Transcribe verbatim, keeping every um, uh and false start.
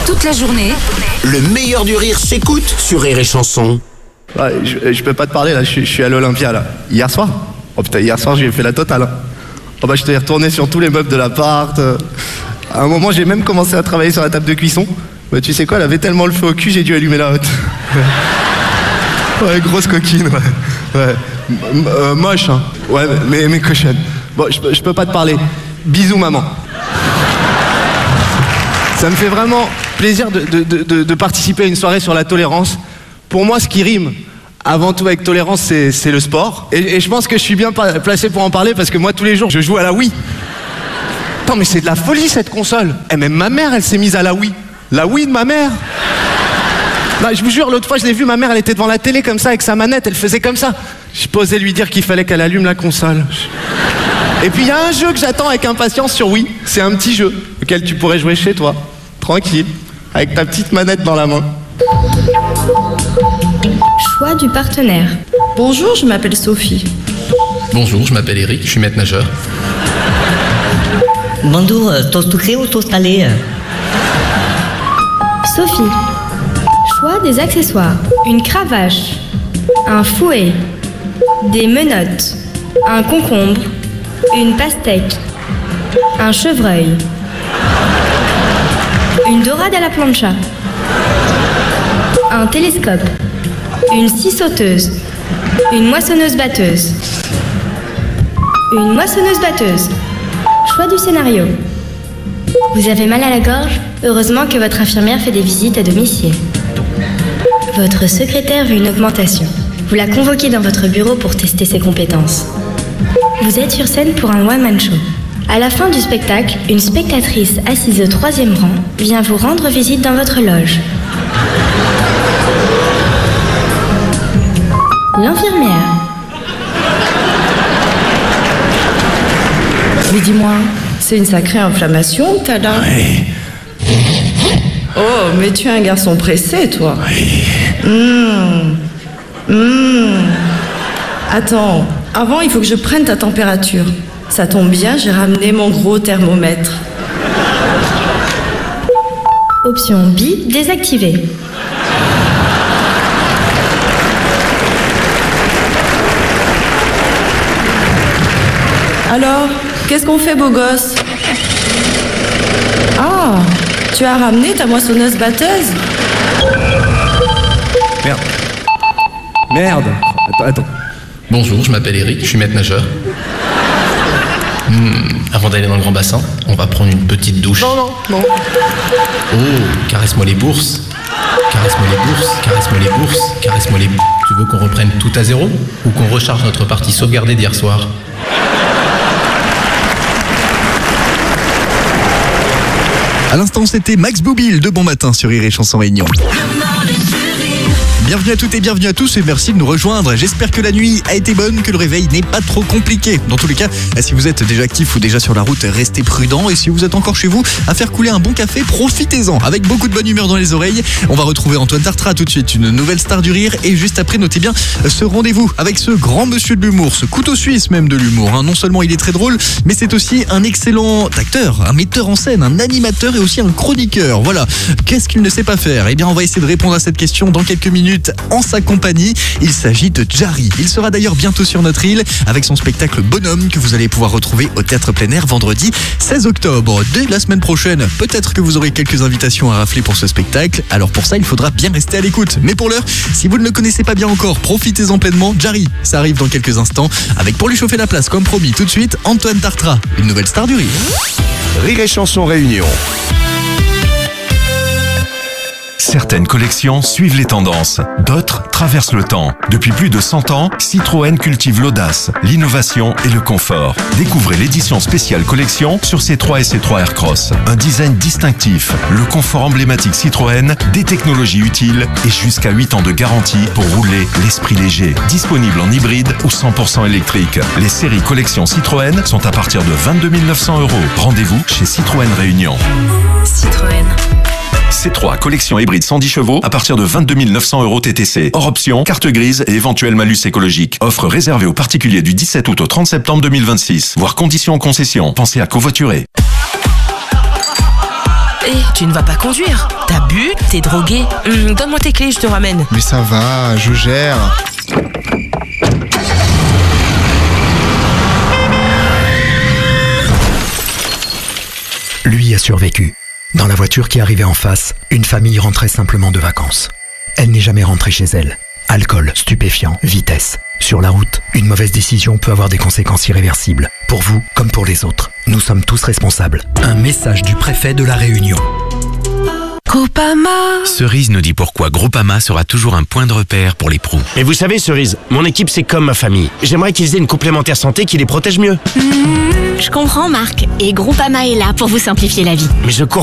Toute la journée, le meilleur du rire s'écoute sur Rire et Chanson. Ouais, je, je peux pas te parler là, je, je suis à l'Olympia là. Hier soir Oh putain, hier soir j'ai fait la totale. Hein. Oh bah je t'ai retourné sur tous les meubles de l'appart. Euh. À un moment j'ai même commencé à travailler sur la table de cuisson. Bah tu sais quoi, elle avait tellement le feu au cul, j'ai dû allumer la hotte. Ouais, grosse coquine, ouais. Ouais. M- euh, moche, hein. Ouais, mais, mais cochonne. Bon, je, je peux pas te parler. Bisous, maman. Ça me fait vraiment plaisir de, de, de, de participer à une soirée sur la tolérance. Pour moi, ce qui rime avant tout avec tolérance, c'est, c'est le sport. Et, et je pense que je suis bien placé pour en parler parce que moi, tous les jours, je joue à la Wii. Attends, mais c'est de la folie, cette console. Et même ma mère, elle s'est mise à la Wii. La Wii de ma mère. Non, je vous jure, l'autre fois, je l'ai vue, ma mère, elle était devant la télé comme ça, avec sa manette, elle faisait comme ça. Je posais lui dire qu'il fallait qu'elle allume la console. Et puis, il y a un jeu que j'attends avec impatience sur Wii. C'est un petit jeu auquel tu pourrais jouer chez toi, tranquille, avec ta petite manette dans la main. Choix du partenaire. Bonjour, je m'appelle Sophie. Bonjour, je m'appelle Eric, je suis maître nageur. Bonjour, toast sucré ou toast salé? Sophie. Choix des accessoires. Une cravache, un fouet, des menottes, un concombre, une pastèque, un chevreuil, une dorade à la plancha, un télescope, une scie sauteuse, une moissonneuse-batteuse, une moissonneuse-batteuse. Choix du scénario. Vous avez mal à la gorge? Heureusement que votre infirmière fait des visites à domicile. Votre secrétaire veut une augmentation. Vous la convoquez dans votre bureau pour tester ses compétences. Vous êtes sur scène pour un one-man show. À la fin du spectacle, une spectatrice assise au troisième rang vient vous rendre visite dans votre loge. L'infirmière. Mais dis-moi, c'est une sacrée inflammation que t'as là. Oui. Oh, mais tu es un garçon pressé, toi. Oui. Mmh. Mmh. Attends, avant, il faut que je prenne ta température. Ça tombe bien, j'ai ramené mon gros thermomètre. Option B, désactivée. Alors, qu'est-ce qu'on fait, beau gosse? Ah, tu as ramené ta moissonneuse-batteuse? Merde. Merde. Attends, attends. Bonjour, je m'appelle Eric, je suis maître nageur. Hmm, avant d'aller dans le grand bassin, on va prendre une petite douche. Non, non, non. Oh, caresse-moi les bourses. Caresse-moi les bourses, caresse-moi les bourses, caresse-moi les bourses. Tu veux qu'on reprenne tout à zéro ou qu'on recharge notre partie sauvegardée d'hier soir? À l'instant, c'était Max Boublil de Bon Matin sur Rire et Chanson Réunion. Bienvenue à toutes et bienvenue à tous et merci de nous rejoindre. J'espère que la nuit a été bonne, que le réveil n'est pas trop compliqué. Dans tous les cas, si vous êtes déjà actif ou déjà sur la route, restez prudent. Et si vous êtes encore chez vous à faire couler un bon café, profitez-en avec beaucoup de bonne humeur dans les oreilles. On va retrouver Antoine Tartra tout de suite, une nouvelle star du rire. Et juste après, notez bien ce rendez-vous avec ce grand monsieur de l'humour, ce couteau suisse même de l'humour. Hein. Non seulement il est très drôle, mais c'est aussi un excellent acteur, un metteur en scène, un animateur et aussi un chroniqueur. Voilà, qu'est-ce qu'il ne sait pas faire? Eh bien, on va essayer de répondre à cette question dans quelques minutes en sa compagnie. Il s'agit de Jarry. Il sera d'ailleurs bientôt sur notre île avec son spectacle Bonhomme que vous allez pouvoir retrouver au Théâtre Plein Air vendredi seize octobre. Dès la semaine prochaine, peut-être que vous aurez quelques invitations à rafler pour ce spectacle. Alors pour ça, il faudra bien rester à l'écoute. Mais pour l'heure, si vous ne le connaissez pas bien encore, profitez-en pleinement. Jarry, ça arrive dans quelques instants avec, pour lui chauffer la place comme promis, tout de suite Antoine Tartra, une nouvelle star du rire. Rire et Chanson Réunion. Certaines collections suivent les tendances, d'autres traversent le temps. Depuis plus de cent ans, Citroën cultive l'audace, l'innovation et le confort. Découvrez l'édition spéciale collection sur C trois et C trois Aircross. Un design distinctif, le confort emblématique Citroën, des technologies utiles et jusqu'à huit ans de garantie pour rouler l'esprit léger. Disponible en hybride ou cent pour cent électrique. Les séries collection Citroën sont à partir de vingt-deux mille neuf cents euros. Rendez-vous chez Citroën Réunion. Citroën. C trois, collection hybride cent dix chevaux à partir de vingt-deux mille neuf cents euros T T C. Hors option, carte grise et éventuel malus écologique. Offre réservée aux particuliers du dix-sept août au trente septembre deux mille vingt-six. Voir conditions en concession. Pensez à covoiturer. Hé, tu ne vas pas conduire. T'as bu, t'es drogué. Hum, donne-moi tes clés, je te ramène. Mais ça va, je gère. Lui a survécu. Dans la voiture qui arrivait en face, une famille rentrait simplement de vacances. Elle n'est jamais rentrée chez elle. Alcool, stupéfiants, vitesse. Sur la route, une mauvaise décision peut avoir des conséquences irréversibles. Pour vous comme pour les autres. Nous sommes tous responsables. Un message du préfet de La Réunion. Groupama. Cerise nous dit pourquoi Groupama sera toujours un point de repère pour les pros. Et vous savez, Cerise, mon équipe c'est comme ma famille. J'aimerais qu'ils aient une complémentaire santé qui les protège mieux. Mmh, je comprends, Marc. Et Groupama est là pour vous simplifier la vie. Mais je cours